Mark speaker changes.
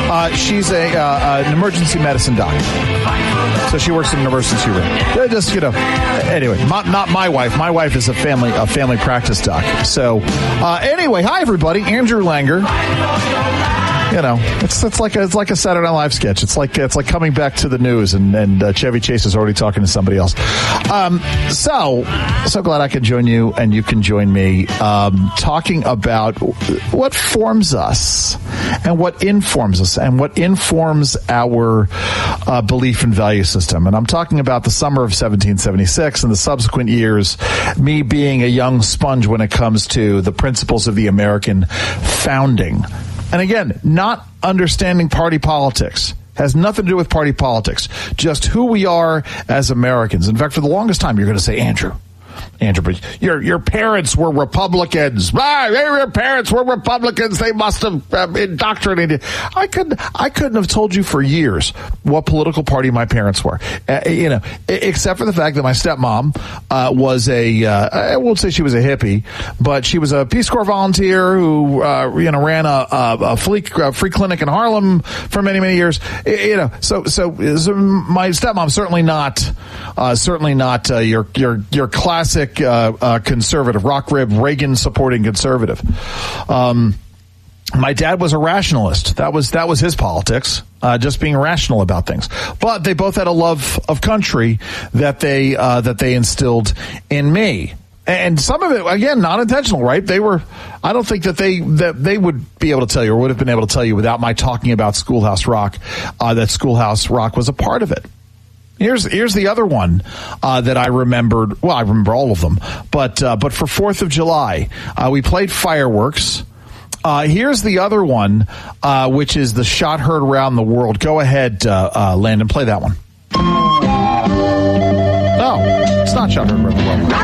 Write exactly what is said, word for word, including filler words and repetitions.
Speaker 1: Uh, she's a uh, an emergency medicine doc. So she works in an emergency room. Just, you know, anyway, not, not my wife. My wife is a family a family practice doc. So uh, anyway, hi everybody, Andrew Langer. You know, it's it's like a, it's like a Saturday Night Live sketch. It's like it's like coming back to the news, and and uh, Chevy Chase is already talking to somebody else. Um, so so glad I can join you, and you can join me, um, talking about what forms us, and what informs us, and what informs our uh, belief and value system. And I'm talking about the summer of seventeen seventy-six and the subsequent years, me being a young sponge when it comes to the principles of the American founding. And again, not understanding party politics. Has nothing to do with party politics. Just who we are as Americans. In fact, for the longest time, you're going to say, Andrew, Andrew, but your your parents were Republicans. Ah, your parents were Republicans. They must have uh, indoctrinated. I couldn't. I couldn't have told you for years what political party my parents were. Uh, you know, except for the fact that my stepmom uh, was a. Uh, I won't say she was a hippie, but she was a Peace Corps volunteer who uh, you know ran a, a, a free, a free clinic in Harlem for many many years. You know, so so, so my stepmom certainly not uh, certainly not uh, your your your classic. Uh, uh, conservative, rock rib, Reagan supporting conservative. Um, my dad was a rationalist. That was that was his politics, uh, just being rational about things. But they both had a love of country that they uh, that they instilled in me. And some of it, again, not intentional, right? They were, I don't think that they, that they would be able to tell you or would have been able to tell you without my talking about Schoolhouse Rock, uh, that Schoolhouse Rock was a part of it. Here's here's the other one uh, that I remembered. Well, I remember all of them, but uh, but for Fourth of July, uh, we played fireworks. Uh, here's the other one, uh, which is the shot heard around the world. Go ahead, uh, uh, Landon, play that one. No, it's not shot heard around the world.